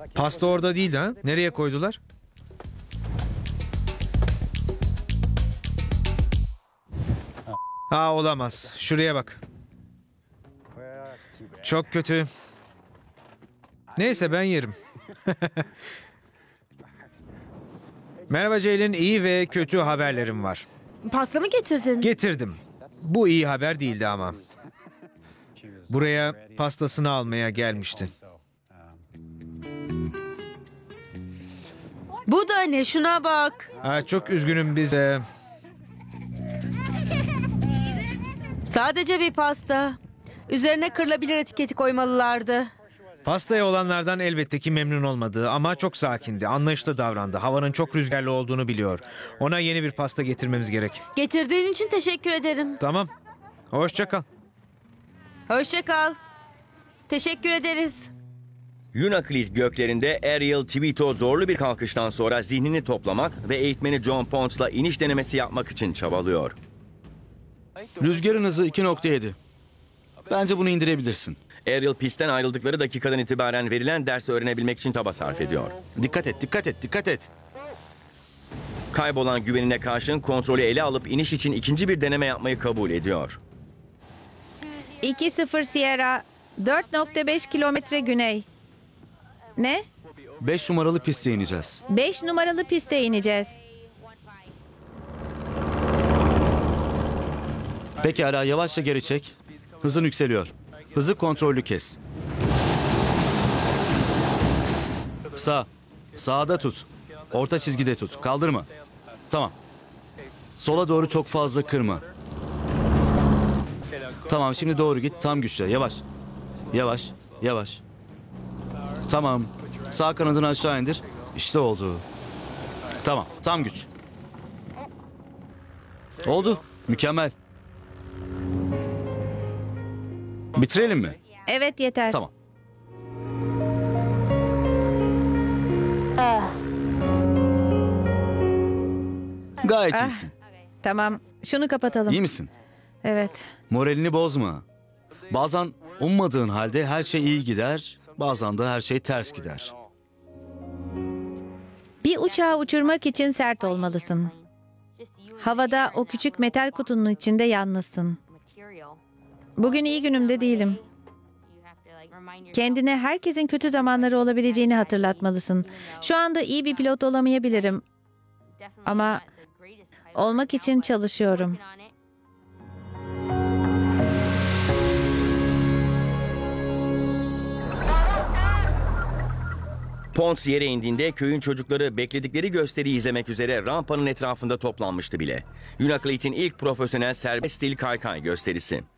Pasta orada değildi ha? Nereye koydular? Ha, olamaz. Şuraya bak. Çok kötü. Neyse, ben yerim. Merhaba Ceylin, iyi ve kötü haberlerim var. Pasta mı getirdin? Getirdim. Bu iyi haber değildi ama. Buraya pastasını almaya gelmişti. Bu da ne? Şuna bak. Çok üzgünüm biz. Sadece bir pasta. Üzerine kırılabilir etiketi koymalılardı. Pastaya olanlardan elbette ki memnun olmadı ama çok sakindi, anlayışlı davrandı. Havanın çok rüzgarlı olduğunu biliyor. Ona yeni bir pasta getirmemiz gerek. Getirdiğin için teşekkür ederim. Tamam. Hoşça kal. Hoşça kal. Teşekkür ederiz. Unaklit göklerinde Ariel Tvito zorlu bir kalkıştan sonra zihnini toplamak ve eğitmeni John Ponce'la iniş denemesi yapmak için çabalıyor. Rüzgarın hızı 2.7. Bence bunu indirebilirsin. Ariel pistten ayrıldıkları dakikadan itibaren verilen dersi öğrenebilmek için çaba sarf ediyor. Dikkat et, dikkat et, dikkat et. Kaybolan güvenine karşın kontrolü ele alıp iniş için ikinci bir deneme yapmayı kabul ediyor. 2-0 Sierra, 4.5 kilometre güney. Ne? 5 numaralı piste ineceğiz. 5 numaralı piste ineceğiz. Pekala, yavaşça geri çek. Hızın yükseliyor. Hızı kontrollü kes. Sağda tut. Orta çizgide tut. Kaldırma. Tamam. Sola doğru çok fazla kırma. Tamam, şimdi doğru git. Tam güçle. Yavaş. Yavaş. Yavaş. Tamam. Sağ kanadını aşağı indir. İşte oldu. Tamam. Tam güç. Oldu. Mükemmel. Bitirelim mi? Evet, yeter. Tamam. Gayet iyisin. Tamam, şunu kapatalım. İyi misin? Evet. Moralini bozma. Bazen ummadığın halde her şey iyi gider, bazen de her şey ters gider. Bir uçağı uçurmak için sert olmalısın. Havada o küçük metal kutunun içinde yalnızsın. Bugün iyi günümde değilim. Kendine herkesin kötü zamanları olabileceğini hatırlatmalısın. Şu anda iyi bir pilot olamayabilirim. Ama olmak için çalışıyorum. Ponce yere indiğinde köyün çocukları bekledikleri gösteriyi izlemek üzere rampanın etrafında toplanmıştı bile. Unaklit'in ilk profesyonel serbest stil kaykay gösterisi.